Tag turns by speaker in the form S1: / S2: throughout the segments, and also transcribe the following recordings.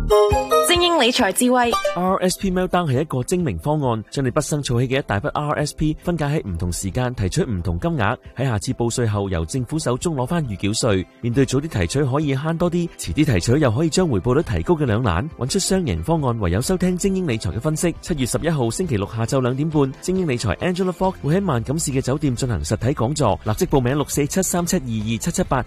S1: 精英理財智慧
S2: RSP Meltdown 係一個精明方案，將你畢生儲起嘅一大筆 RSP 分解喺唔同時間提取唔同金額，喺下次報稅後由政府手中攞翻預繳稅。面對早啲提取可以慳多啲，遲啲提取又可以將回報率提高嘅兩難，揾出雙贏方案唯有收聽精英理財嘅分析。7月11號星期六下晝2點半，精英理財 Angela Fogg 會喺萬錦市嘅酒店進行實體講座，立即報名64737227778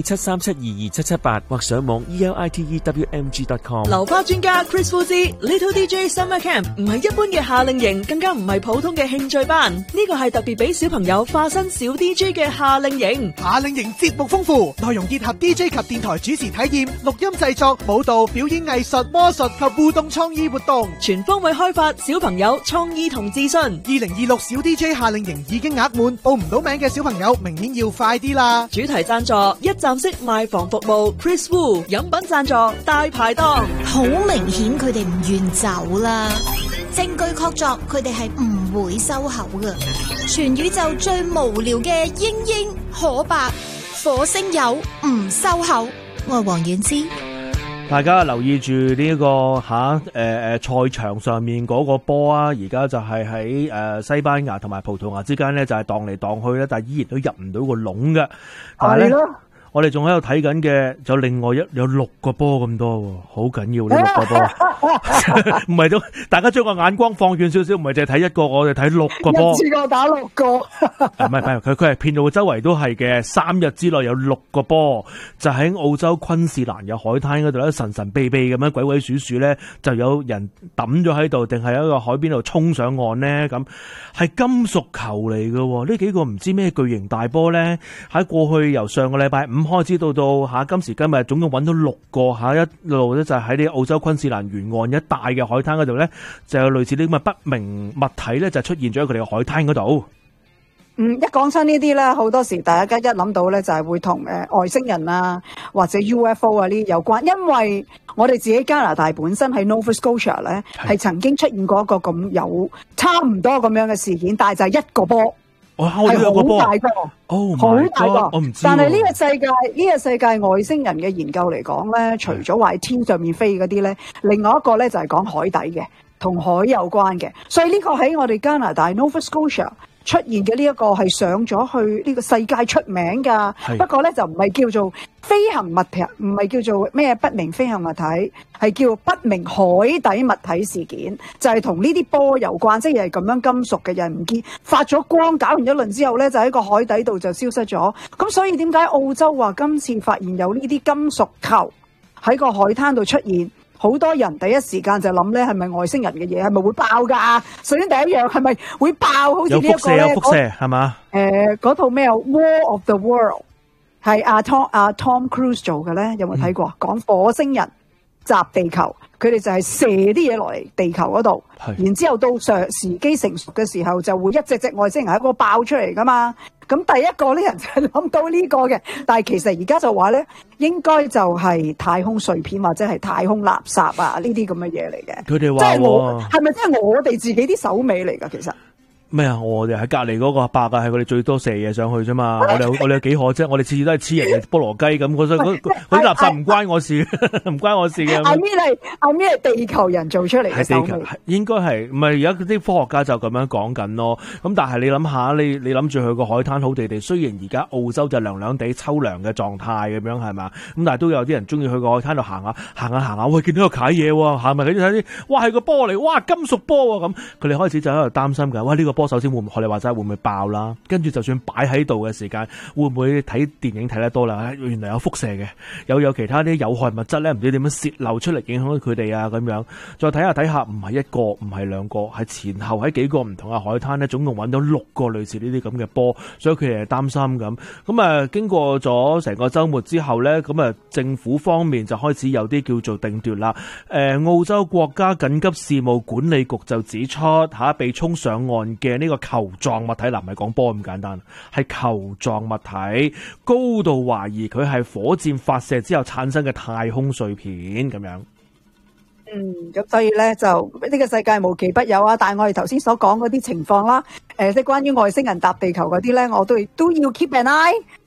S2: 64737227778或上網 elitewmg.com。
S3: 流花專家 Chris Fu 之 Little DJ Summer Camp 唔係一般嘅夏令營，更加唔係普通嘅興趣班，呢個係特別俾小朋友化身小 DJ 嘅夏令營。
S4: 夏令營節目豐富，內容結合 DJ 及電台主持體驗、錄音製作、舞蹈、表演藝術、魔術及互動創意活動，
S3: 全方位開發小朋友創意同自信。
S4: 2026小 DJ 夏令營已經額滿，報唔到名嘅小朋友明年要快啲啦！
S3: 主題贊助一站式賣房服務 Chris Fu， 飲品贊助大排檔。
S5: 好明顯佢哋唔願走啦，證據確鑿佢哋係唔會收口㗎。全宇宙最無聊嘅英英可白火星友唔收口，我係黃婉之。
S6: 大家留意住呢個賽場上面嗰個波啊，而家就係喺西班牙同埋葡萄牙之間咧，就係蕩嚟蕩去咧，但係依然都入唔到個籠嘅。但係咧，我哋仲喺度睇緊嘅，就另外有6個波咁多，好緊要呢6個波。唔係都大家將個眼光放遠少少，唔係淨係睇一個，我哋睇6個波。
S7: 一次過打6個。
S6: 唔係，佢係遍到周圍都係嘅。3日之內有6個波，就喺澳洲昆士蘭嘅海灘嗰度咧，神神秘秘咁樣鬼鬼祟祟咧，就有人抌咗喺度，定係喺個海邊度衝上岸咧？咁係金屬球嚟嘅。呢幾個唔知咩巨型大波咧，喺過去由上個禮拜5開始到今時今日，總共揾到6個一路咧就喺啲澳洲昆士蘭沿岸一帶嘅海灘嗰度咧，就有類似啲咁嘅不明物體咧，就出現咗喺佢哋嘅海灘嗰度。
S7: 一講親呢啲咧，好多時大家一諗到咧就係會同外星人啊或者 UFO 啊呢啲有關，因為我哋自己加拿大本身喺 Nova Scotia 咧係曾經出現過一個咁有差唔多咁樣嘅事件，但係就係一個波。係好大個，好大個。我唔知。但係呢個世界外星人嘅研究嚟講咧，除咗話喺天上面飛嗰啲咧，另外一個咧就係講海底嘅，同海有關嘅。所以呢個喺我哋加拿大 Nova Scotia 出現嘅呢一個係上咗去呢個世界出名㗎。不過咧就唔係叫做飛行物體，唔係叫做咩不明飛行物體，係叫不明海底物體事件，就係同呢啲波有關，即係咁樣金屬嘅人唔見發咗光，搞完一輪之後咧就喺個海底度就消失咗。咁所以點解澳洲話今次發現有呢啲金屬球喺個海灘度出現？好多人第一時間就諗咧，係咪外星人嘅嘢？係咪會爆㗎？首先第一樣係咪會爆？好似呢一個咧，
S6: 有輻射係嘛？
S7: 嗰套咩《War of the World》係阿 Tom Cruise 做嘅咧，有冇睇過？講火星人襲地球，佢哋就係射啲嘢落嚟地球嗰度，然之後到時機成熟嘅時候，就會一隻外星人喺嗰個爆出嚟㗎嘛。咁第一個咧人就諗到呢個嘅，但係其實而家就話咧，應該就係太空碎片或者係太空垃圾啊呢啲咁嘅嘢嚟嘅。
S6: 佢哋話
S7: 係咪即係我哋自己啲手尾嚟㗎？其實
S6: 咩啊？我哋喺隔籬嗰個伯啊，係佢哋最多射嘢上去啫嘛。我哋有幾可啫？我哋次次都係黐人嘅菠蘿雞咁，嗰啲垃圾唔關我事，唔關我事嘅。
S7: 阿咪係地球人做出嚟嘅手尾，
S6: 應該係唔係？而家啲科學家就咁樣講緊咯。咁但係你諗下，你諗住去個海灘好地地，雖然而家澳洲就涼涼地秋涼嘅狀態咁樣係嘛，咁但係都有啲人中意去個海灘度行下，喂，見到個啓嘢喎，行埋佢睇啲，哇係個波嚟，哇金屬波喎咁，佢哋開始就喺度擔心㗎，哇呢個波首先會唔會學你話齋會唔會爆啦？跟住就算擺喺度嘅時間，會唔會睇電影睇得多啦？原來有輻射嘅，有其他啲有害物質咧，唔知點樣洩漏出嚟影響到佢哋啊咁樣。再睇下，唔係一個，唔係兩個，係前後喺幾個唔同嘅海灘咧，總共揾到6個類似呢啲咁嘅波，所以佢哋係擔心咁。咁啊，經過咗成個週末之後咧，咁啊政府方面就開始有啲叫做定奪啦。澳洲國家緊急事務管理局就指出被衝上岸嘅呢個球狀物體，唔係講波咁簡單，係球狀物體，高度懷疑佢係火箭發射之後產生嘅太空碎片咁樣。
S7: 咁所以咧就呢個世界無奇不有啊！但係我哋頭先所講嗰啲情況啦，即係關於外星人搭地球嗰啲咧，我都要 keep an eye。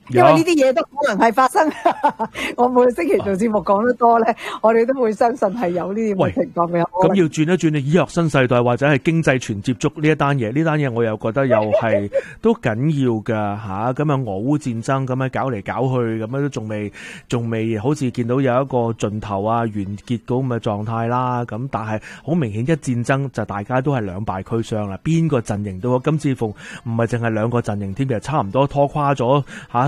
S7: 因為呢啲嘢都可能係發生。我每個星期做節目講得多咧，我哋都會相信係有呢啲咁嘅情況嘅。
S6: 咁要轉一轉你醫學新世代或者係經濟全接觸呢一單嘢，呢單嘢我又覺得又係都緊要噶吓。咁啊，俄烏戰爭咁樣搞嚟搞去，咁樣都仲未好似見到有一個盡頭啊完結咁嘅狀態啦。咁但係好明顯一戰爭就大家都係兩敗俱傷啦，邊個陣營都好。今次逢唔係淨係兩個陣營添，其實差唔多拖垮咗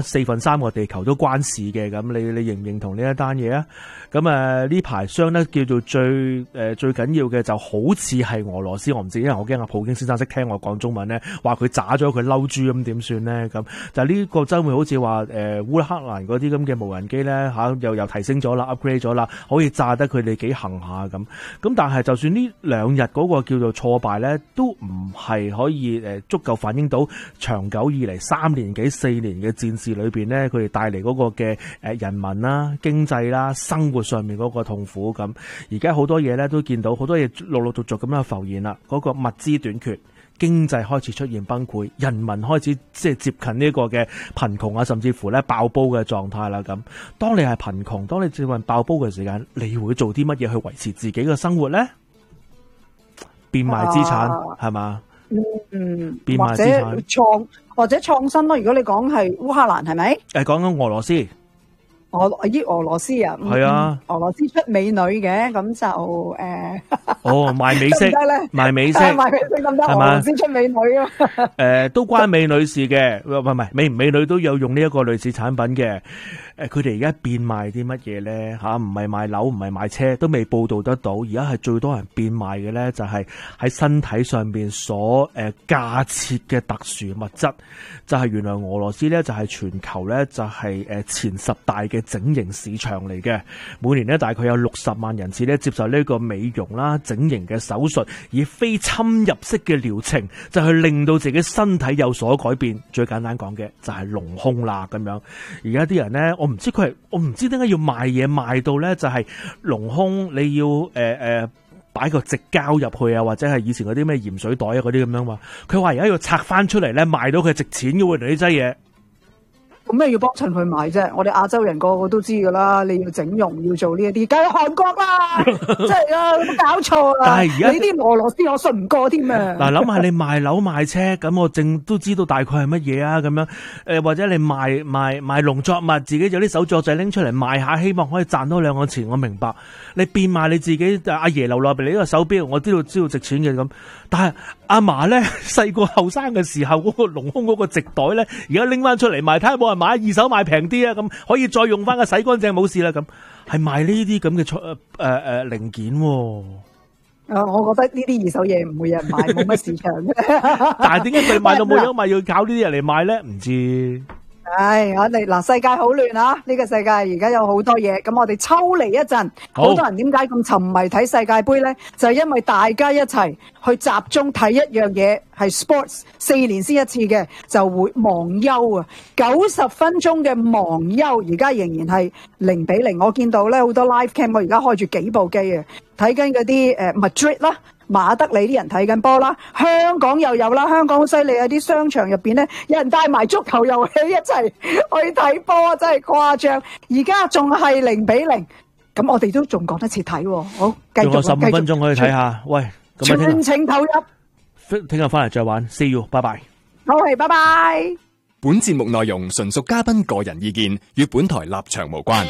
S6: 4/3個地球都關事嘅。咁你認唔認同呢一單嘢啊？咁呢排傷咧叫做最緊要嘅就好似係俄羅斯，我唔知，因為我驚阿普京先生識聽我講中文咧，話佢炸咗佢嬲豬咁點算咧？咁就呢個週末好似話烏克蘭嗰啲咁嘅無人機咧又提升咗啦 ，upgrade 咗啦，可以炸得佢哋幾行下咁。咁但係就算呢2日嗰個叫做挫敗咧，都唔係可以足夠反映到長久以嚟3年幾4年嘅戰事裏邊咧，佢哋帶嚟嗰個嘅人民啦、經濟啦、生活上面嗰個痛苦咁。而家好多嘢咧都見到，好多嘢陸陸續續咁樣浮現啦。嗰個物資短缺，經濟開始出現崩潰，人民開始即係接近呢個嘅貧窮啊，甚至乎咧爆煲嘅狀態啦。咁當你係貧窮，當你接近爆煲嘅時間，你會做啲乜嘢去維持自己嘅生活咧？變賣資產係嘛？變賣資產
S7: 或者創新咯。如果你講係烏克蘭係咪？
S6: 講緊俄羅斯。
S7: 俄羅斯啊，
S6: 係啊，
S7: 俄羅斯出美女嘅，咁就
S6: 賣美式，賣美式，
S7: 賣美式咁得，俄羅斯出美女啊，
S6: 都關美女事嘅，唔係美唔美女都有用呢一個類似產品嘅。佢哋而家變賣啲乜嘢咧？唔係賣樓，唔係賣車，都未報道得到。而家係最多人變賣嘅咧，就係喺身體上邊所架設嘅特殊物質。就係原來俄羅斯咧，就係全球咧，就係前10大嘅整形市場嚟嘅。每年咧，大概有60萬人次咧接受呢個美容啦、整形嘅手術，以非侵入式嘅療程，就去令到自己身體有所改變。最簡單講嘅就係隆胸啦咁樣。而家啲人咧，我唔知點解要賣嘢賣到咧，就係隆胸你要擺個直膠入去啊，或者係以前嗰啲咩鹽水袋啊嗰啲咁樣嘛。佢話而家要拆翻出嚟咧，賣到佢值錢嘅喎，呢劑嘢。
S7: 咁咩要幫襯佢買啫？我哋亞洲人個個都知噶啦，你要整容要做呢一啲，梗係韓國啦，真係啊，有冇搞錯啦？但係而家你啲俄羅斯我信唔過添啊！嗱，
S6: 諗下你賣樓賣車，咁我都知道大概係乜嘢啊？咁樣或者你賣農作物，自己有啲手作仔拎出嚟賣下，希望可以賺多2個錢。我明白你變賣你自己阿爺留落嚟呢個手錶，我知道值錢嘅咁。但係阿嫲咧細個後生嘅時候嗰個隆胸嗰個直袋咧，而家拎翻出嚟賣，睇下冇人買，二手賣平啲啊，咁可以再用翻個洗乾淨冇事啦。咁係賣呢啲咁嘅零件喎。
S7: 我覺得呢啲二手嘢唔會有人買，冇乜市場。
S6: 但係點解佢賣到冇人買，要搞呢啲人嚟買咧？唔知。
S7: 我哋嗱，世界好亂啊！呢個世界而家有好多嘢，咁我哋抽離一陣。好多人點解咁沉迷睇世界盃呢？就係因為大家一齊去集中睇一樣嘢，係 sports 4年先一次嘅，就會忘憂啊！90分鐘嘅忘憂，而家仍然係0-0。我見到咧好多 live cam，我而家開住幾部機啊，睇緊嗰啲Madrid 啦。馬德里啲人睇緊波啦，香港又有啦，香港好犀利啊！啲商場入邊咧，有人帶埋足球遊戲一齊去睇波，真係誇張。而家仲係0-0，咁我哋都仲講得切睇。好，繼續。仲有15
S6: 分鐘可以睇下。喂，
S7: 全程投入。
S6: 聽日翻嚟再玩 ，see you， 拜拜。
S7: 好，係，拜拜。
S8: 本節目內容純屬嘉賓個人意見，與本台立場無關。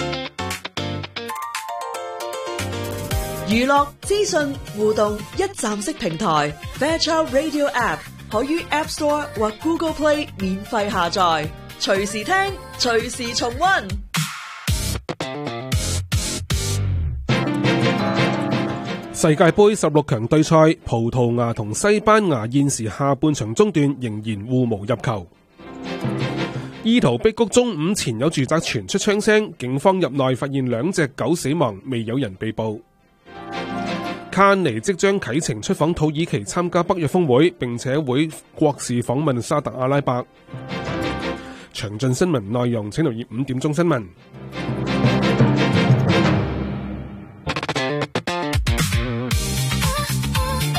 S3: 娛樂資訊互動一站式平台 Fairchild Radio App 可於 App Store 或 Google Play 免費下載，隨時聽，隨時重溫。
S9: 世界盃16強對賽，葡萄牙同西班牙現時下半場中段仍然互無入球。伊圖碧谷中午前有住宅傳出槍聲，警方入內發現2隻狗死亡，未有人被捕。卡尼即將啟程出訪土耳其參加北約峰會，並且會國事訪問沙特阿拉伯。詳盡新聞內容請留意5點鐘新聞。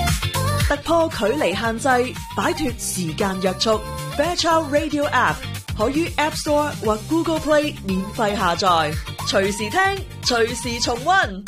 S3: 突破距離限制，擺脫時間約束。Fairchild Radio App 可於 App Store 或 Google Play 免費下載，隨時聽，隨時重溫。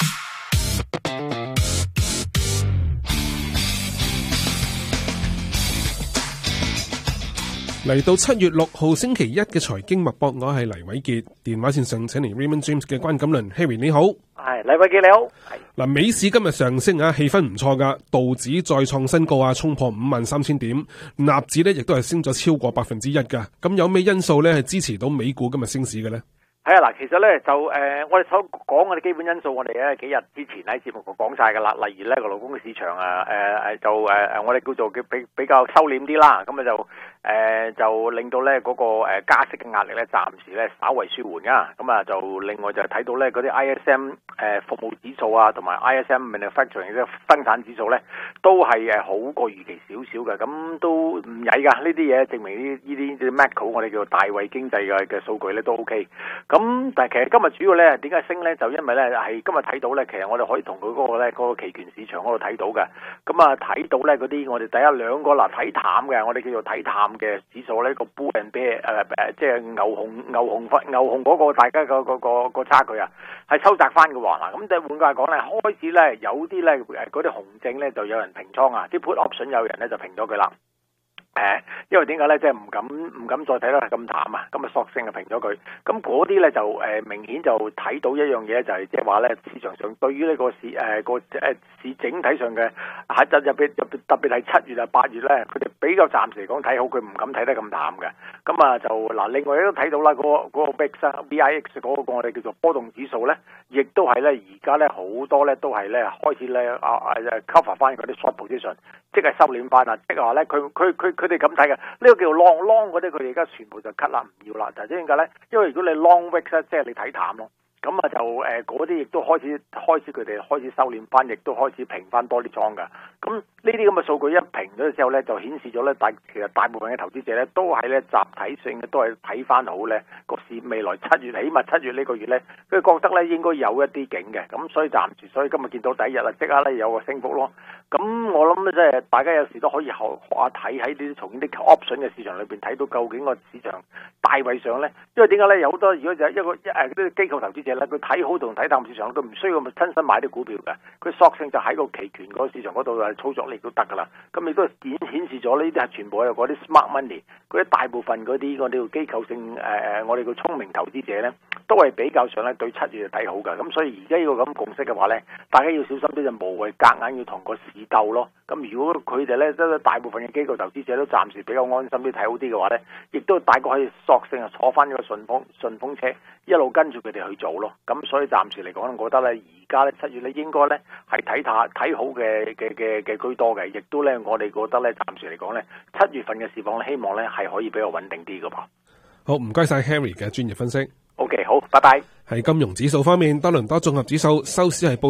S9: 嚟到7月6號星期一嘅財經脈搏，我係黎偉傑，電話線上請嚟 Raymond James 嘅關錦麟 Harry 你好，
S10: 係黎偉傑你好。
S9: 嗱，美市今日上升啊，氣氛唔錯噶，道指再創新高啊，衝破53,000點，納指呢亦都係升咗超過1%噶。咁有咩因素呢係支持到美股今日升市嘅呢？
S10: 係啊，嗱，其實咧就我哋所講嘅基本因素，我哋咧幾日之前喺節目度講晒噶啦。例如咧個勞工嘅市場我哋叫做比較收斂啲啦，咁就令到咧嗰個加息嘅壓力咧暫時咧稍為舒緩噶。咁啊就另外就睇到咧嗰啲 ISM 服務指數啊，同埋 ISM manufacturing 嘅生產指數咧都係好過預期少少嘅，咁都唔曳噶。呢啲嘢證明呢啲 macro 我哋叫做大圍經濟嘅數據咧都 OK。咁但係其實今日主要咧點解升咧？就因為咧係今日睇到咧，其實我哋可以同佢嗰個期權市場嗰度睇到嘅。咁啊睇到咧嗰啲我哋第一兩個睇淡嘅，我哋叫做睇淡嘅指數咧個 bull and bear 即係牛熊嗰個大家個差距啊，係收窄翻嘅喎。嗱，咁即係換句話講咧，開始咧有啲咧嗰啲熊證咧就有人平倉啊，啲 put option 有人咧就平咗佢啦。因為點解咧？即係唔敢再睇得咁淡啊！咁啊索性就平咗佢。咁嗰啲咧就明顯就睇到一樣嘢，就係即係話咧市場上對於呢個市市整體上嘅喺特別係7月啊8月咧，佢哋比較暫時嚟講睇好，佢唔敢睇得咁淡嘅。咁啊就嗱，另外亦都睇到啦，嗰個 VIX 嗰個我哋叫做波動指數咧，亦都係咧而家咧好多咧都係咧開始咧cover 翻嗰啲 short position， 即係收斂翻啊！即係話咧佢哋咁睇嘅，呢個叫做 long 嗰啲，佢哋而家全部就 cut 啦，唔要啦。就係點解咧？因為如果你 long VIX 咧，即係你睇淡咯。咁啊就嗰啲亦都開始佢哋開始收斂翻，亦都開始平翻多啲倉㗎。咁呢啲咁嘅數據一平咗之後咧，就顯示咗咧其實大部分嘅投資者咧都係咧集體性嘅，都係睇翻好咧個市未來7月，起碼7月呢個月咧，佢覺得咧應該有一啲景嘅。咁所以所以今日見到第一日啦，即刻咧有個升幅咯。咁我諗咧即係大家有時都可以學下睇喺啲從啲 option 嘅市場裏邊睇到究竟個市場大位上咧，因為點解咧有好多如果就啲機構投資者咧，佢睇好同睇淡市場，佢唔需要親身買啲股票嘅，佢索性就喺個期權嗰個市場嗰度操作力都得噶啦。咁亦都顯示咗呢啲係全部係嗰啲 smart money， 嗰啲大部分嗰啲我哋叫機構性我哋叫聰明投資者咧，都係比較上咧對7月睇好嘅。咁所以而家呢個咁共識嘅話咧，大家要小心啲，就無謂夾硬要同個市鬥咯。咁如果佢哋咧大部分嘅機構投資者都暫時比較安心啲睇好啲嘅話咧，亦都大概可以索性坐翻呢個順風車，一路跟住佢哋去做咯。咁所以暫時嚟講，我覺得咧而家咧7月咧應該咧係睇好嘅居多嘅，亦都咧我哋覺得咧暫時嚟講咧7月份嘅市況咧，希望咧係可以比較穩定啲嘅噃。
S9: 好，唔該晒 Harry 嘅專業分析。
S10: OK， 好，拜拜。
S9: 喺金融指數方面，多倫多綜合指數收市係報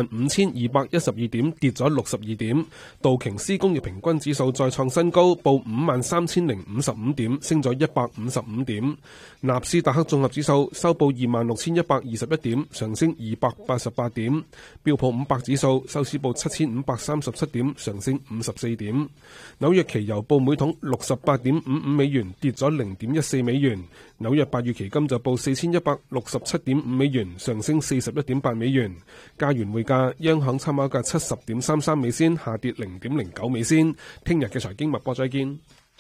S9: 35,212點，跌咗62點；道瓊斯工業平均指數再創新高，報53,055點，升咗155點；納斯達克綜合指數收報26,121點，上升288點；標普500指數收市報7,537點，上升54點；紐約期油報每桶68.55美元，跌咗0.14美元；紐約8月期金就報4,167.5美元，上升41.8美元。加元匯價，央行參考價70.33美仙，下跌0.09美仙。聽日嘅財經脈搏再見。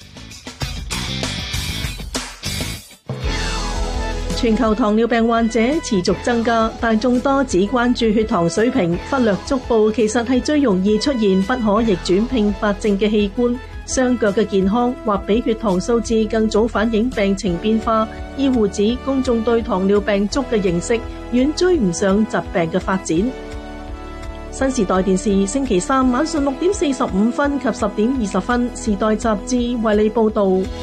S11: 全球糖尿病患者持續增加，大眾多只關注血糖水平，忽略足部其實係最容易出現不可逆轉併發症嘅器官。雙腳嘅健康或比血糖數字更早反映病情變化。醫護指公眾對糖尿病足嘅認識遠追唔上疾病嘅發展。新時代電視星期三晚上6:45及10:20，時代雜誌為你報道。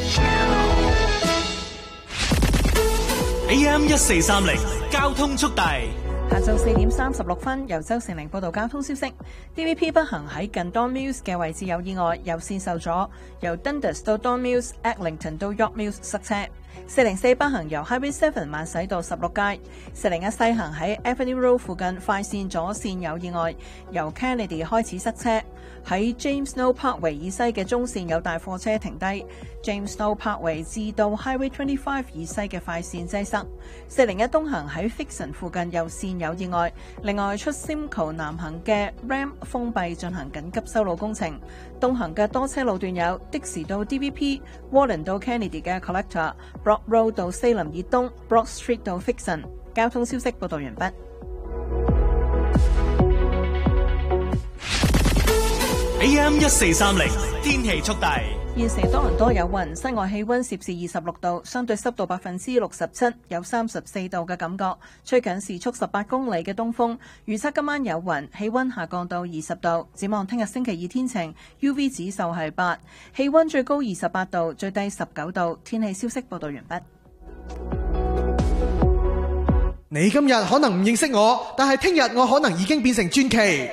S12: AM1430交通速遞。
S1: 下晝4:36，由周成玲報道交通消息。DVP 北行喺近 Don Mills 嘅位置有意外，有線受阻，由 Dundas 到 Don Mills、Eglinton 到 York Mills 塞車。 404北行由 Highway 7慢駛到16街，401西行喺 Avenue Road 附近快線左線有意外，由 Kennedy 開始塞車。喺 James Snow Parkway 以西嘅中線有大貨車停低 ，James Snow Parkway 至到 Highway 25以西嘅快線擠塞。401東行喺 Fixon 附近右線有意外，另外出 Simcoe 南行嘅 Ram 封閉進行緊急修路工程。東行嘅多車路段有的士到 DVP、Warden 到 Kennedy 嘅 Collector、Brock Road 到西林以東、Brock Street 到 Fixon。交通消息報道完畢。
S12: AM 1430天氣速遞。
S1: 現時多倫多有雲，室外氣溫攝氏26度，相對濕度67%，有34度嘅感覺，吹緊時速18公里嘅東風。預測今晚有雲，氣溫下降到20度。展望聽日星期二天晴 ，UV 指數係8，氣溫最高28度，最低19度。天氣消息報道完畢。
S4: 你今日可能唔認識我，但係聽日我可能已經變成傳奇。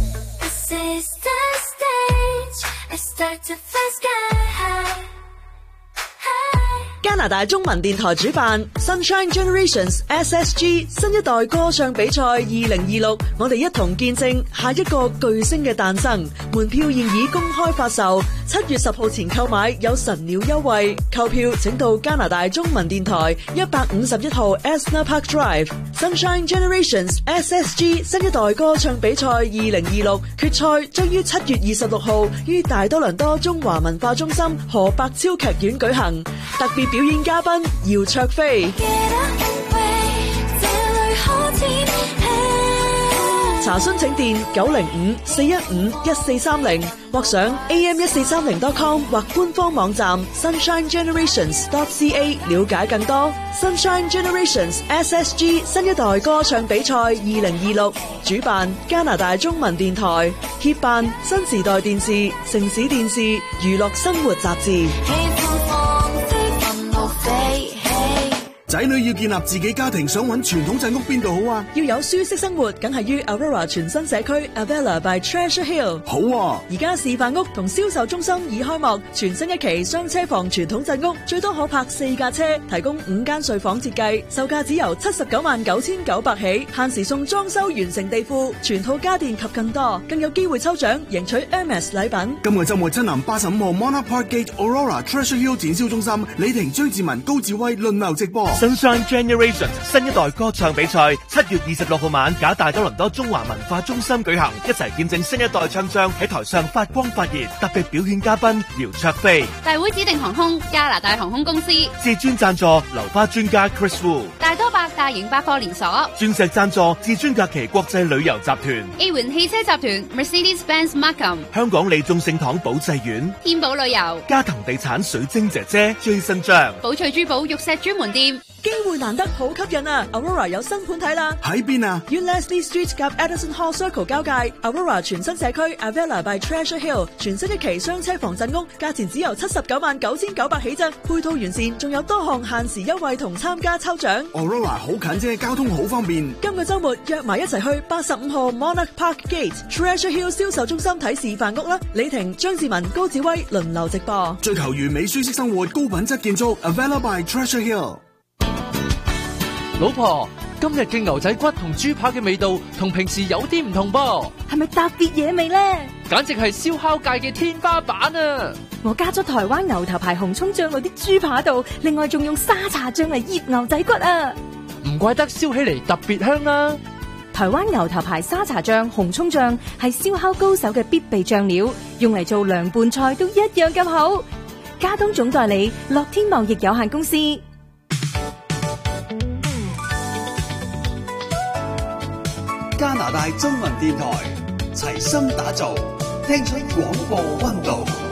S3: 加拿大中文電台主辦 Sunshine Generations SSG 新一代歌唱比賽2026，我哋一同見證下一個巨星嘅誕生。門票現已公開發售，7月10號前購買有神鳥優惠。購票請到加拿大中文電台151號 Esna Park Drive。Sunshine Generations SSG 新一代歌唱比賽2026決賽將於7月26號於大多倫多中華文化中心何伯超劇院舉行。特別表演嘉賓姚卓飛。查詢請電905-415-1430或上 am1430.com 或官方網站 sunshinegenerations.ca 了解更多。Sunshine Generations SSG 新一代歌唱比賽2026主辦加拿大中文電台，協辦新時代電視、城市電視、娛樂生活雜誌。
S13: 仔女要建立自己家庭，想揾傳統鎮屋邊度好啊？
S3: 要有舒適生活，梗係於 Aurora 全新社區 Avella by Treasure Hill。
S13: 好啊！
S3: 而家示範屋同銷售中心已開幕，全新一期雙車房傳統鎮屋，最多可泊4架車，提供5間睡房設計，售價只由799900起，限時送裝修完成地庫、全套家電及更多，更有機會抽獎贏取 Hermes 禮品。
S13: 今個週末親臨85號 Monarch Park Gate Aurora Treasure Hill 展銷中心，李婷、張志文、高志威輪流直播。
S14: Sunshine Generations 新一代歌唱比賽7月26號晚，假大多倫多中華文化中心舉行，一齊見證新一代唱將喺台上發光發熱。特別表演嘉賓姚卓飛。
S15: 大會指定航空加拿大航空公司。
S14: 至尊贊助流花專家 Chris Wu。
S15: 大多百大型百貨連鎖。
S14: 鑽石贊助至尊假期國際旅遊集團。
S15: A 環汽車集團 Mercedes-Benz Markham。
S14: 香港利眾聖堂保濟院。
S15: 天寶旅遊。
S14: 嘉騰地產水晶姐姐 Jason 張。
S15: 寶翠珠寶玉石專門店。
S3: 機會難得，好吸引啊 ！Aurora 有新盤睇啦，
S13: 喺邊啊？
S3: 於 Leslie Street 及 Edison Hall Circle 交界 ，Aurora 全新社區 Avella by Treasure Hill 全新一期雙車房鎮屋，價錢只由799900起啫，配套完善，仲有多項限時優惠同參加抽獎。
S13: Aurora 好近啫，交通好方便。
S3: 今個週末約埋一齊去85號 Monarch Park Gate Treasure Hill 銷售中心睇示範屋啦！李婷、張志文、高志威輪流直播，
S13: 追求完美舒適生活，高品質建築 Avella by Treasure Hill。
S16: 老婆，今日嘅牛仔骨同豬扒嘅味道同平時有啲唔同噃，
S17: 係咪特別野味呢？
S16: 簡直係燒烤界嘅天花板啊！
S17: 我加咗台灣牛頭牌紅蔥醬落啲豬扒度，另外仲用沙茶醬嚟醃牛仔骨啊！
S16: 唔怪得燒起嚟特別香啦！
S17: 台灣牛頭牌沙茶醬、紅蔥醬係燒烤高手嘅必備醬料，用嚟做涼拌菜都一樣咁好。加東總代理樂天貿易有限公司。
S18: 加拿大中文電台齊心打造，聽出廣播溫度。